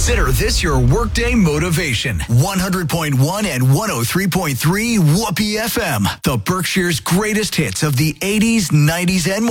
Consider this your workday motivation. 100.1 and 103.3 Whoopee FM, the Berkshire's greatest hits of the 80s, 90s, and more.